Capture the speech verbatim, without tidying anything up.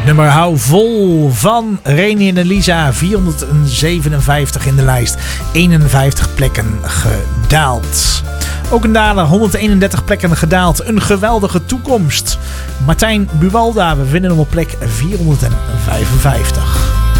Het nummer Hou Vol van Reni en Elisa. vierhonderdzevenenvijftig in de lijst. eenenvijftig plekken gedaald. Ook een daler, honderdeenendertig plekken gedaald. Een geweldige toekomst. Martijn Buwalda, we vinden hem op plek vierhonderdvijfenvijftig.